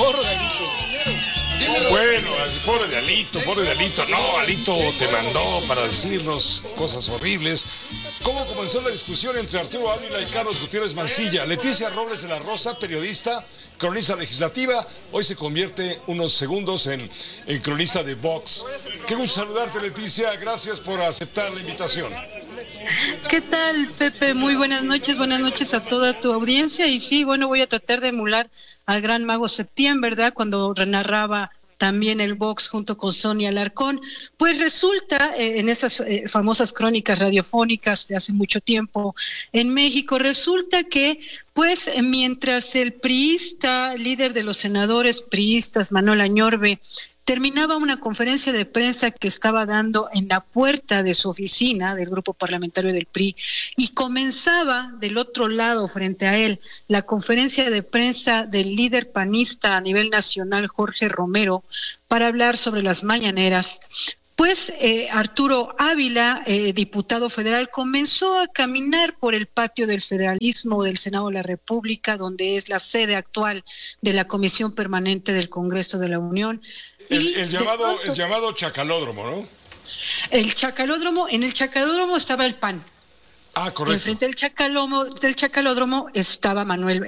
Bueno, pobre de Alito. No, Alito te mandó para decirnos cosas horribles. ¿Cómo comenzó la discusión entre Arturo Ávila y Carlos Gutiérrez Mancilla? Leticia Robles de la Rosa, periodista, cronista legislativa, hoy se convierte unos segundos en cronista de Vox. Qué gusto saludarte, Leticia. Gracias por aceptar la invitación. ¿Qué tal, Pepe? Muy buenas noches a toda tu audiencia. Y sí, bueno, voy a tratar de emular al gran mago Septién, ¿verdad? Cuando narraba también el Vox junto con Sonia Alarcón. Pues resulta, en esas famosas crónicas radiofónicas de hace mucho tiempo en México, resulta que pues mientras el priista, líder de los senadores priistas, Manuel Añorbe, terminaba una conferencia de prensa que estaba dando en la puerta de su oficina del grupo parlamentario del PRI y comenzaba del otro lado frente a él la conferencia de prensa del líder panista a nivel nacional, Jorge Romero, para hablar sobre las mañaneras. Pues Arturo Ávila, diputado federal, comenzó a caminar por el patio del federalismo del Senado de la República, donde es la sede actual de la Comisión Permanente del Congreso de la Unión. El llamado chacalódromo, ¿no? En el chacalódromo estaba el PAN. Ah, correcto. Enfrente del chacalódromo estaba Manuel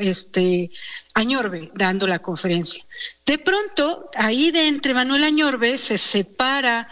Añorbe dando la conferencia. De pronto, ahí de entre Manuel Añorbe se separa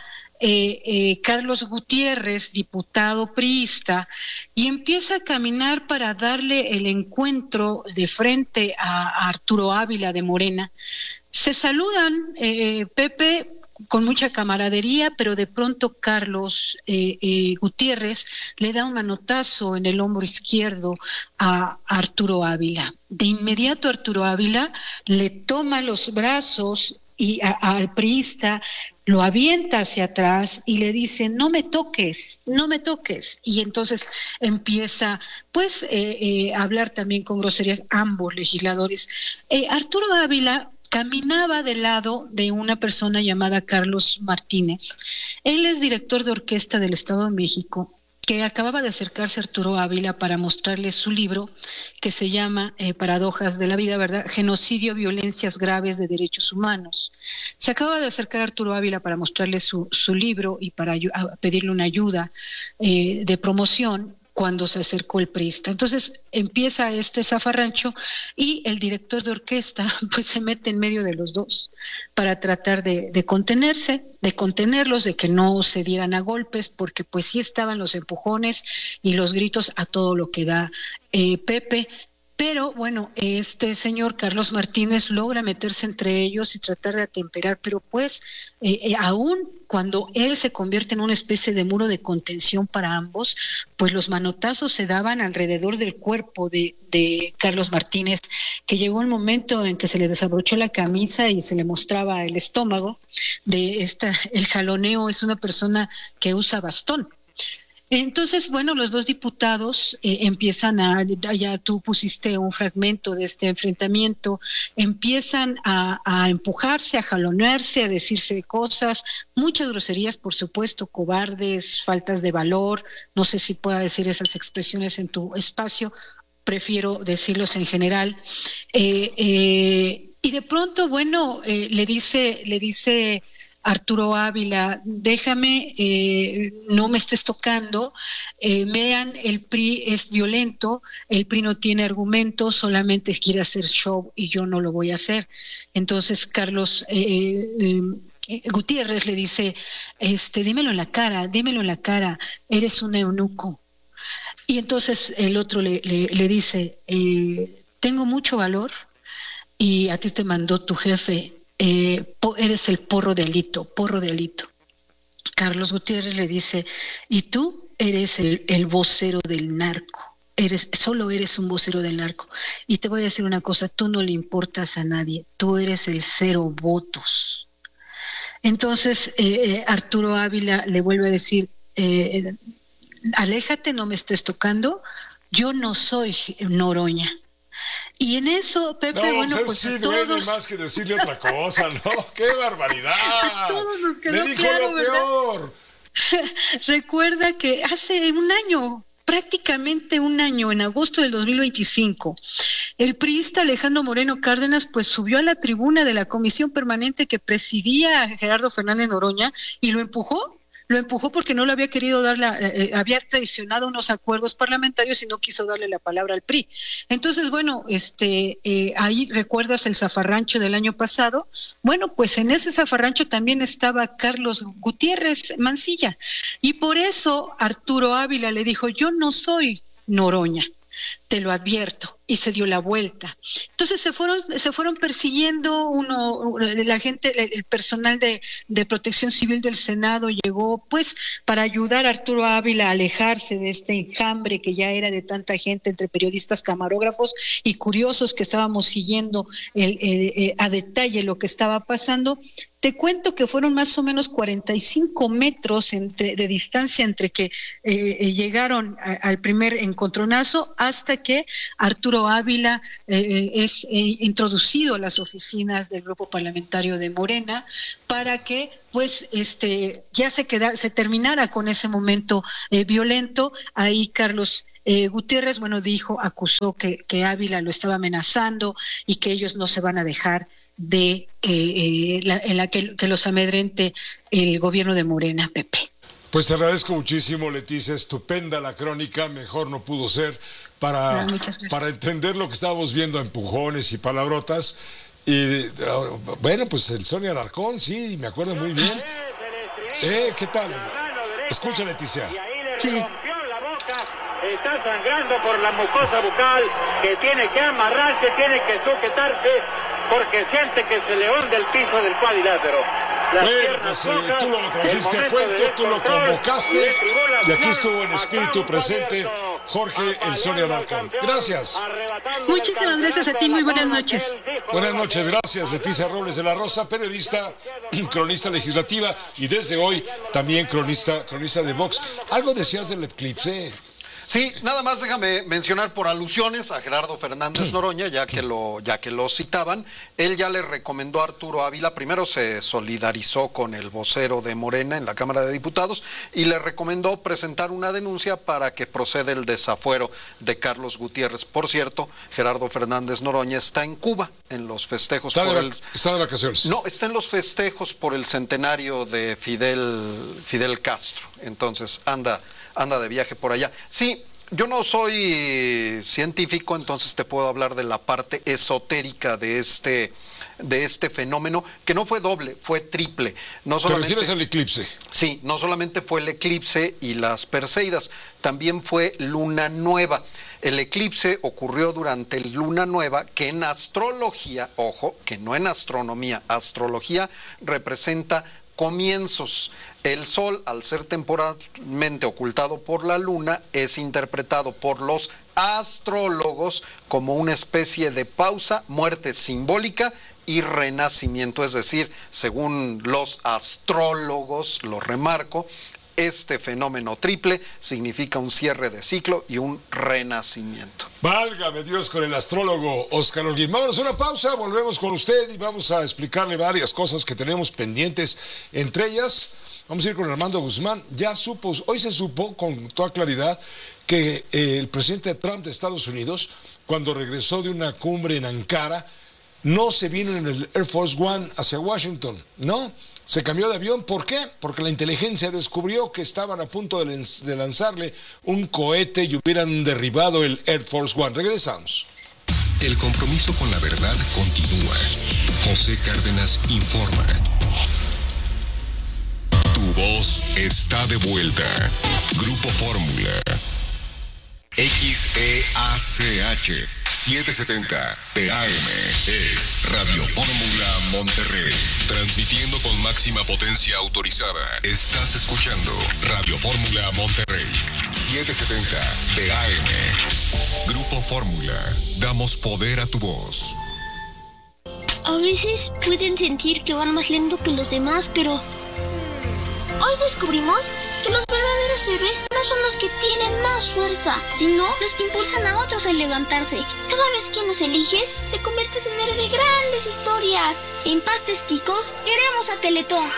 Carlos Gutiérrez, diputado priista, y empieza a caminar para darle el encuentro de frente a Arturo Ávila de Morena. Se saludan, Pepe, con mucha camaradería, pero de pronto Carlos Gutiérrez le da un manotazo en el hombro izquierdo a Arturo Ávila. De inmediato Arturo Ávila le toma los brazos y al priista lo avienta hacia atrás y le dice, no me toques. Y entonces empieza pues a hablar también con groserías ambos legisladores. Arturo Ávila caminaba del lado de una persona llamada Carlos Martínez. Él es director de orquesta del Estado de México, que acababa de acercarse a Arturo Ávila para mostrarle su libro que se llama Paradojas de la Vida, ¿verdad? Genocidio, violencias graves de derechos humanos. Se acaba de acercar a Arturo Ávila para mostrarle su libro y para pedirle una ayuda de promoción cuando se acercó el priista. Entonces empieza este zafarrancho y el director de orquesta pues se mete en medio de los dos para tratar de contenerlos, de que no se dieran a golpes, porque pues sí estaban los empujones y los gritos a todo lo que da Pepe. Pero bueno, este señor Carlos Martínez logra meterse entre ellos y tratar de atemperar, pero pues aún cuando él se convierte en una especie de muro de contención para ambos, pues los manotazos se daban alrededor del cuerpo de Carlos Martínez, que llegó el momento en que se le desabrochó la camisa y se le mostraba el estómago. El jaloneo es una persona que usa bastón. Entonces, bueno, los dos diputados empiezan ya tú pusiste un fragmento de este enfrentamiento, empiezan a empujarse, a jalonearse, a decirse cosas, muchas groserías, por supuesto, cobardes, faltas de valor, no sé si pueda decir esas expresiones en tu espacio, prefiero decirlos en general. Y de pronto, bueno, le dice Arturo Ávila, déjame, no me estés tocando, vean, el PRI es violento, el PRI no tiene argumentos, solamente quiere hacer show y yo no lo voy a hacer. Entonces Carlos Gutiérrez le dice, dímelo en la cara, eres un eunuco. Y entonces el otro le dice, tengo mucho valor y a ti te mandó tu jefe, eres el porro de Alito. Carlos Gutiérrez le dice, y tú eres el vocero del narco, solo eres un vocero del narco. Y te voy a decir una cosa, tú no le importas a nadie, tú eres el 0 votos. Entonces Arturo Ávila le vuelve a decir, aléjate, no me estés tocando, yo no soy Noroña. Y en eso, Pepe, no, bueno, pues sí a duele todos... más que decirle otra cosa, ¿no? ¡Qué barbaridad! A todos nos quedó le dijo claro, lo ¿verdad? peor. Recuerda que hace un año, prácticamente un año, en agosto del 2025, el priista Alejandro Moreno Cárdenas pues subió a la tribuna de la comisión permanente que presidía Gerardo Fernández Noroña y lo empujó porque no le había querido había traicionado unos acuerdos parlamentarios y no quiso darle la palabra al PRI. Entonces, bueno, ahí recuerdas el zafarrancho del año pasado. Bueno, pues en ese zafarrancho también estaba Carlos Gutiérrez Mancilla. Y por eso Arturo Ávila le dijo, yo no soy Noroña, te lo advierto. y se dio la vuelta. Entonces se fueron persiguiendo, la gente, el personal de Protección Civil del Senado llegó pues para ayudar a Arturo Ávila a alejarse de este enjambre que ya era de tanta gente entre periodistas, camarógrafos y curiosos que estábamos siguiendo a detalle lo que estaba pasando. Te cuento que fueron más o menos 45 metros de distancia entre que llegaron al primer encontronazo hasta que Arturo Ávila es introducido a las oficinas del grupo parlamentario de Morena para que pues ya se terminara con ese momento violento. Ahí Carlos Gutiérrez, acusó que Ávila lo estaba amenazando y que ellos no se van a dejar que los amedrente el gobierno de Morena, Pepe. Pues te agradezco muchísimo, Leticia, estupenda la crónica, mejor no pudo ser para entender lo que estábamos viendo, empujones y palabrotas. Y bueno, pues el Sonia Alarcón, sí, me acuerdo muy bien. ¿Qué tal? Escucha, Leticia. Sí. Está sangrando por la mucosa bucal, que tiene que amarrarse, tiene que sujetarse, porque siente que se le hunde el piso del cuadrilátero. Pues tú lo trajiste a cuento, tú lo convocaste, y aquí estuvo en espíritu presente Jorge el Sonia Alarcón. Gracias. Muchísimas gracias a ti, muy buenas noches. Buenas noches, gracias. Leticia Robles de la Rosa, periodista, cronista legislativa y desde hoy también cronista de Vox. ¿Algo decías del eclipse? Sí, nada más déjame mencionar por alusiones a Gerardo Fernández Noroña, ya que lo citaban. Él ya le recomendó a Arturo Ávila, primero se solidarizó con el vocero de Morena en la Cámara de Diputados y le recomendó presentar una denuncia para que proceda el desafuero de Carlos Gutiérrez. Por cierto, Gerardo Fernández Noroña está en Cuba en los festejos. ¿Está de vacaciones? No, está en los festejos por el centenario de Fidel Castro. Entonces anda de viaje por allá. Sí, yo no soy científico, entonces te puedo hablar de la parte esotérica de este fenómeno, que no fue doble, fue triple. No solamente, ¿te refieres al eclipse? Sí, no solamente fue el eclipse y las Perseidas, también fue luna nueva. El eclipse ocurrió durante luna nueva, que en astrología, ojo, que no en astronomía, astrología representa comienzos. El sol, al ser temporalmente ocultado por la luna, es interpretado por los astrólogos como una especie de pausa, muerte simbólica y renacimiento. Es decir, según los astrólogos, lo remarco, este fenómeno triple significa un cierre de ciclo y un renacimiento. Válgame Dios con el astrólogo Óscar Holguín. Vámonos a una pausa, volvemos con usted y vamos a explicarle varias cosas que tenemos pendientes. Entre ellas, vamos a ir con Armando Guzmán. Hoy se supo con toda claridad que el presidente Trump de Estados Unidos, cuando regresó de una cumbre en Ankara, no se vino en el Air Force One hacia Washington, no. Se cambió de avión, ¿por qué? Porque la inteligencia descubrió que estaban a punto de lanzarle un cohete y hubieran derribado el Air Force One. Regresamos. El compromiso con la verdad continúa. José Cárdenas informa. Tu voz está de vuelta. Grupo Fórmula. XEACH 770 TAM es Radio Fórmula Monterrey. Transmitiendo con máxima potencia autorizada. Estás escuchando Radio Fórmula Monterrey 770 TAM. Grupo Fórmula. Damos poder a tu voz. A veces pueden sentir que van más lento que los demás, pero hoy descubrimos que los verdaderos héroes no son los que tienen más fuerza, sino los que impulsan a otros a levantarse. Cada vez que nos eliges, te conviertes en héroe de grandes historias. En Pastes Quicos, queremos a Teletón.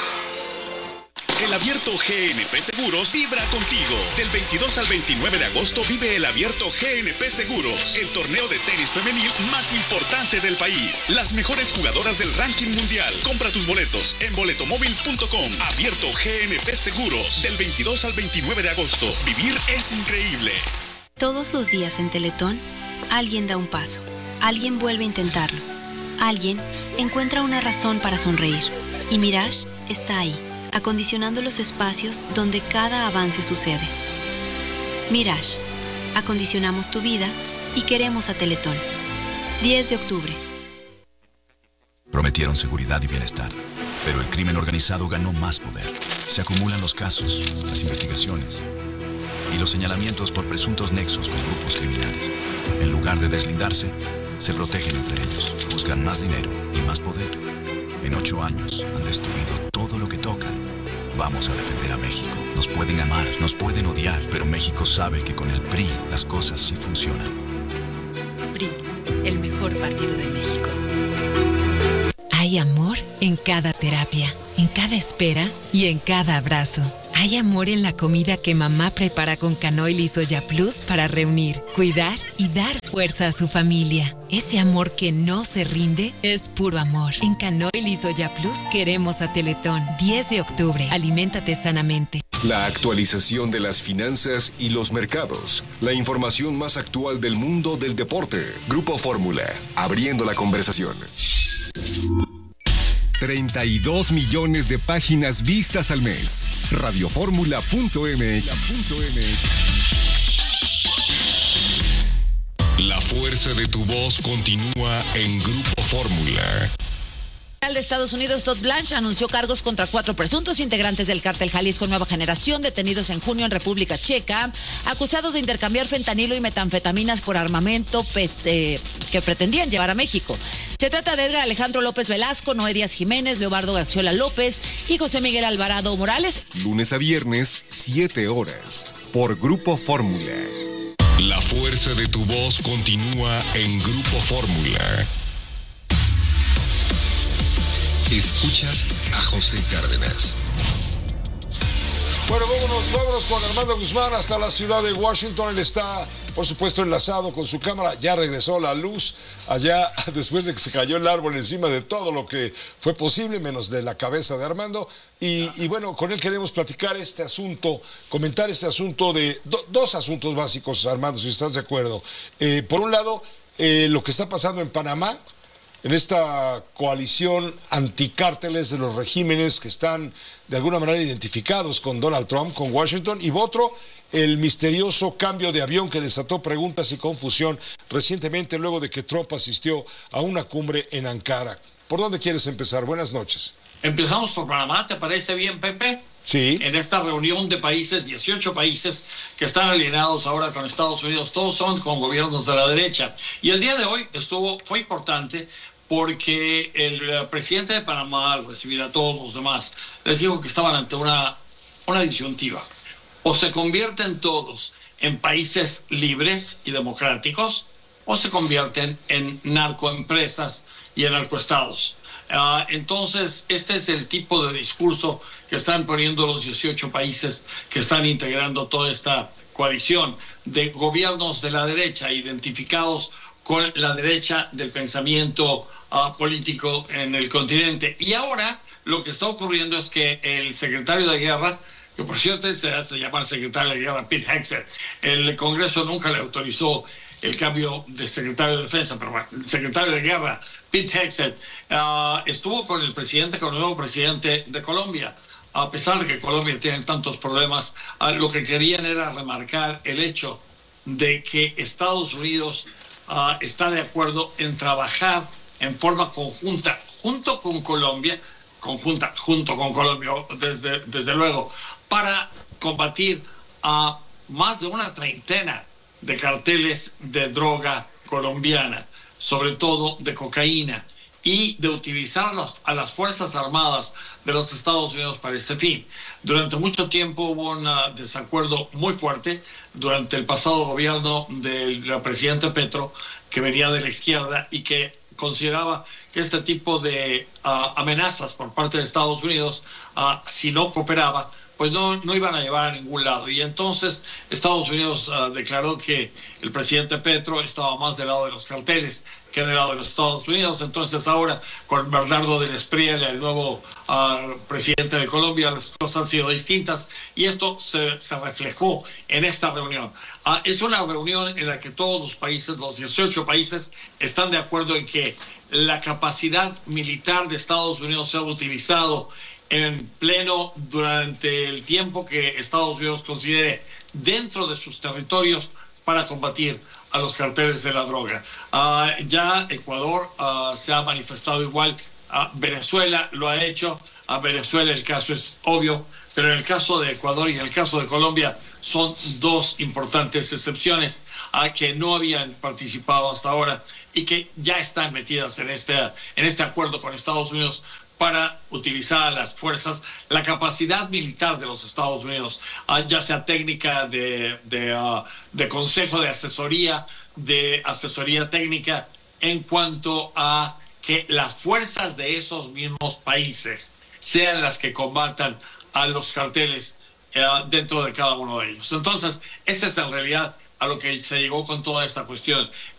El Abierto GNP Seguros vibra contigo. Del 22 al 29 de agosto vive el Abierto GNP Seguros, el torneo de tenis femenil más importante del país. Las mejores jugadoras del ranking mundial. Compra tus boletos en boletomóvil.com. Abierto GNP Seguros, del 22 al 29 de agosto. Vivir es increíble. Todos los días en Teletón, alguien da un paso. Alguien vuelve a intentarlo. Alguien encuentra una razón para sonreír. Y Mirage está ahí, acondicionando los espacios donde cada avance sucede. Mirage, acondicionamos tu vida y queremos a Teletón. 10 de octubre. Prometieron seguridad y bienestar, pero el crimen organizado ganó más poder. Se acumulan los casos, las investigaciones y los señalamientos por presuntos nexos con grupos criminales. En lugar de deslindarse, se protegen entre ellos, buscan más dinero y más poder. En 8 años han destruido todo lo que tocan. Vamos a defender a México. Nos pueden amar, nos pueden odiar, pero México sabe que con el PRI las cosas sí funcionan. PRI, el mejor partido de México. Hay amor en cada terapia, en cada espera y en cada abrazo. Hay amor en la comida que mamá prepara con Canoil y Soya Plus para reunir, cuidar y dar fuerza a su familia. Ese amor que no se rinde es puro amor. En Canoil y Soya Plus queremos a Teletón. 10 de octubre. Aliméntate sanamente. La actualización de las finanzas y los mercados. La información más actual del mundo del deporte. Grupo Fórmula. Abriendo la conversación. 32 millones de páginas vistas al mes. Radioformula.mx. La fuerza de tu voz continúa en Grupo Fórmula. El de Estados Unidos, Todd Blanche, anunció cargos contra 4 presuntos integrantes del cártel Jalisco Nueva Generación, detenidos en junio en República Checa, acusados de intercambiar fentanilo y metanfetaminas por armamento que pretendían llevar a México. Se trata de Edgar Alejandro López Velasco, Noé Díaz Jiménez, Leobardo Gaxiola López y José Miguel Alvarado Morales. Lunes a viernes, 7 horas, por Grupo Fórmula. La fuerza de tu voz continúa en Grupo Fórmula. Escuchas a José Cárdenas. Bueno, vámonos con Armando Guzmán hasta la ciudad de Washington. Él está, por supuesto, enlazado con su cámara. Ya regresó la luz allá después de que se cayó el árbol encima de todo lo que fue posible, menos de la cabeza de Armando. Y bueno, con él queremos platicar este asunto, comentar este asunto de dos asuntos básicos, Armando, si estás de acuerdo. Por un lado, lo que está pasando en Panamá, en esta coalición anticárteles de los regímenes que están de alguna manera identificados con Donald Trump, con Washington, y otro, el misterioso cambio de avión que desató preguntas y confusión recientemente luego de que Trump asistió a una cumbre en Ankara. ¿Por dónde quieres empezar? Buenas noches. Empezamos por Panamá, ¿te parece bien, Pepe? Sí. En esta reunión de países, 18 países que están alineados ahora con Estados Unidos, todos son con gobiernos de la derecha. Y el día de hoy fue importante porque el presidente de Panamá, al recibir a todos los demás, les dijo que estaban ante una disyuntiva. O se convierten todos en países libres y democráticos, o se convierten en narcoempresas y en narcoestados. Entonces, este es el tipo de discurso que están poniendo los 18 países que están integrando toda esta coalición de gobiernos de la derecha, identificados con la derecha del pensamiento político en el continente. Y ahora lo que está ocurriendo es que el secretario de Guerra, que por cierto se hace llamar secretario de Guerra, Pete Hegseth, el Congreso nunca le autorizó el cambio de secretario de Defensa, pero bueno, el secretario de Guerra, Pete Hegseth, estuvo con el nuevo presidente de Colombia. A pesar de que Colombia tiene tantos problemas, lo que querían era remarcar el hecho de que Estados Unidos está de acuerdo en trabajar en forma conjunta, junto con Colombia, desde luego, para combatir a más de una treintena de carteles de droga colombiana, sobre todo de cocaína, y de utilizar a las Fuerzas Armadas de los Estados Unidos para este fin. Durante mucho tiempo hubo un desacuerdo muy fuerte durante el pasado gobierno del presidente Petro, que venía de la izquierda y que consideraba que este tipo de amenazas por parte de Estados Unidos, si no cooperaba, pues no iban a llevar a ningún lado. Y entonces Estados Unidos declaró que el presidente Petro estaba más del lado de los carteles que del lado de los Estados Unidos. Entonces ahora, con Bernardo del Espriel, el nuevo presidente de Colombia, las cosas han sido distintas y esto se reflejó en esta reunión. Es una reunión en la que todos los países, los 18 países, están de acuerdo en que la capacidad militar de Estados Unidos sea utilizado en pleno durante el tiempo que Estados Unidos considere dentro de sus territorios para combatir a los carteles de la droga. Ya Ecuador se ha manifestado igual, Venezuela lo ha hecho. A Venezuela el caso es obvio, pero en el caso de Ecuador y en el caso de Colombia son dos importantes excepciones a que no habían participado hasta ahora y que ya están metidas en este acuerdo con Estados Unidos para utilizar las fuerzas, la capacidad militar de los Estados Unidos, ya sea técnica de consejo, de asesoría técnica, en cuanto a que las fuerzas de esos mismos países sean las que combatan a los carteles dentro de cada uno de ellos. Entonces, esa es en realidad a lo que se llegó con toda esta cuestión.